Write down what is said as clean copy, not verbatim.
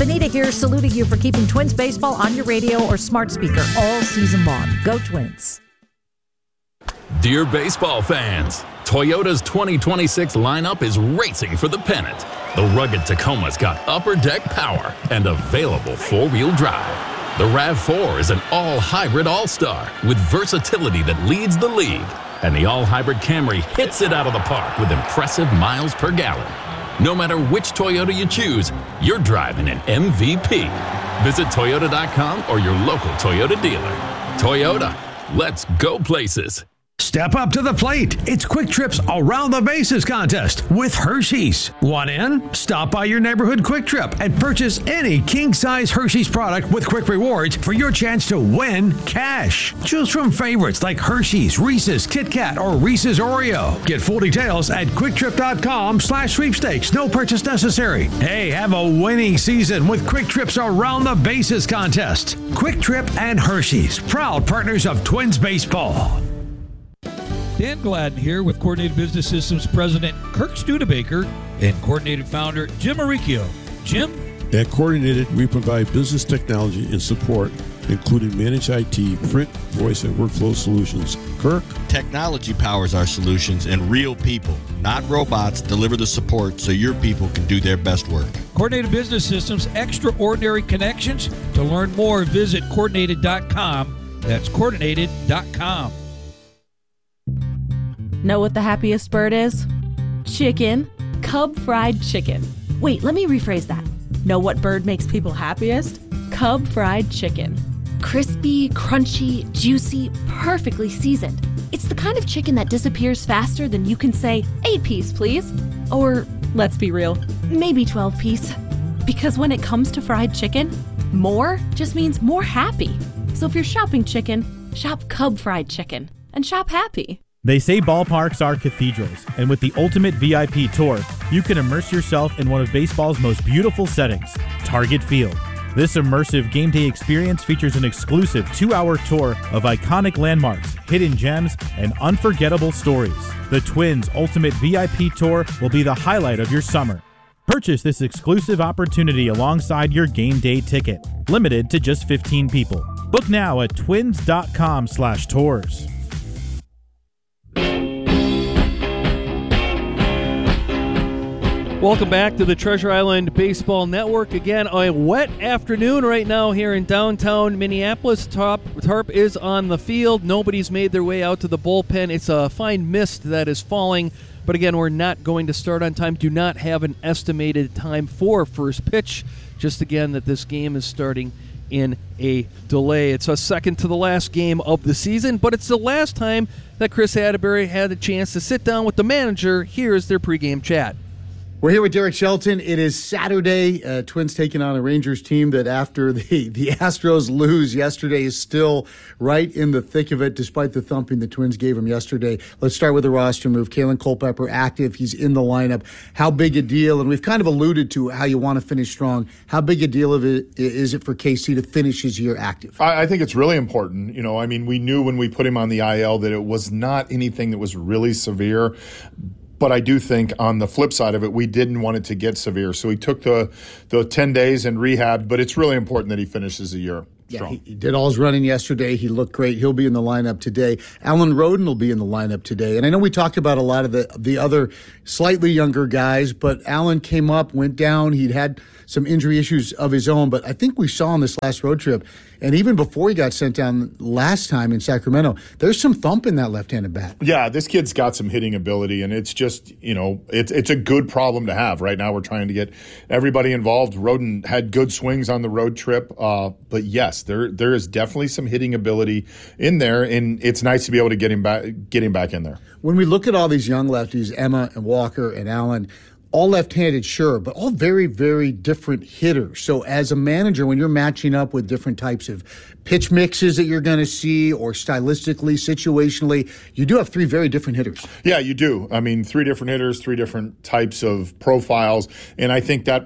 Benita here, saluting you for keeping Twins baseball on your radio or smart speaker all season long. Go Twins. Dear baseball fans, Toyota's 2026 lineup is racing for the pennant. The rugged Tacoma's got upper deck power and available four-wheel drive. The RAV4 is an all-hybrid all-star with versatility that leads the league. And the all-hybrid Camry hits it out of the park with impressive miles per gallon. No matter which Toyota you choose, you're driving an MVP. Visit Toyota.com or your local Toyota dealer. Toyota, let's go places. Step up to the plate. It's Quick Trip's Around the Bases contest with Hershey's. Want in? Stop by your neighborhood Quick Trip and purchase any king-size Hershey's product with Quick Rewards for your chance to win cash. Choose from favorites like Hershey's, Reese's, Kit Kat, or Reese's Oreo. Get full details at QuickTrip.com/sweepstakes. No purchase necessary. Hey, have a winning season with Quick Trip's Around the Bases contest. Quick Trip and Hershey's, proud partners of Twins baseball. Dan Gladden here with Coordinated Business Systems President Kirk Studebaker and Coordinated Founder Jim Maricchio. Jim? At Coordinated, we provide business technology and support, including managed IT, print, voice, and workflow solutions. Kirk? Technology powers our solutions, and real people, not robots, deliver the support so your people can do their best work. Coordinated Business Systems, extraordinary connections. To learn more, visit Coordinated.com. That's Coordinated.com. Know what the happiest bird is? Chicken. Cub fried chicken. Wait, let me rephrase that. Know what bird makes people happiest? Cub fried chicken. Crispy, crunchy, juicy, perfectly seasoned. It's the kind of chicken that disappears faster than you can say, 8-piece, please. Or, let's be real, maybe 12-piece. Because when it comes to fried chicken, more just means more happy. So if you're shopping chicken, shop Cub fried chicken and shop happy. They say ballparks are cathedrals, and with the Ultimate VIP Tour, you can immerse yourself in one of baseball's most beautiful settings, Target Field. This immersive game day experience features an exclusive 2-hour tour of iconic landmarks, hidden gems, and unforgettable stories. The Twins Ultimate VIP Tour will be the highlight of your summer. Purchase this exclusive opportunity alongside your game day ticket, limited to just 15 people. Book now at twins.com/tours. Welcome back to the Treasure Island Baseball Network. Again, a wet afternoon right now here in downtown Minneapolis. Tarp is on the field. Nobody's made their way out to the bullpen. It's a fine mist that is falling. But again, we're not going to start on time. Do not have an estimated time for first pitch. Just again that this game is starting in a delay. It's a second to the last game of the season, but it's the last time that Chris Atterbury had a chance to sit down with the manager. Here's their pregame chat. We're here with Derek Shelton. It is Saturday. Twins taking on a Rangers team that after the Astros lose yesterday is still right in the thick of it, despite the thumping the Twins gave them yesterday. Let's start with the roster move. Kalen Culpepper active. He's in the lineup. How big a deal, and we've kind of alluded to how you want to finish strong. How big a deal is it for KC to finish his year active? I think it's really important. You know, I mean, we knew when we put him on the IL that it was not anything that was really severe. But I do think on the flip side of it, we didn't want it to get severe. So he took the 10 days and rehabbed, but it's really important that he finishes the year strong. Yeah, he did all his running yesterday. He looked great. He'll be in the lineup today. Alan Roden will be in the lineup today. And I know we talked about a lot of the other slightly younger guys, but Alan came up, went down. He'd had some injury issues of his own, but I think we saw on this last road trip, and even before he got sent down last time in Sacramento, there's some thump in that left-handed bat. Yeah, this kid's got some hitting ability, and it's just, you know, it's a good problem to have. Right now we're trying to get everybody involved. Roden had good swings on the road trip, but yes, there is definitely some hitting ability in there, and it's nice to be able to get him back in there. When we look at all these young lefties, Emma and Walker and Allen, all left-handed, sure, but all very, very different hitters. So as a manager, when you're matching up with different types of pitch mixes that you're going to see or stylistically, situationally, you do have three very different hitters. Yeah, you do. I mean, three different hitters, three different types of profiles, and I think that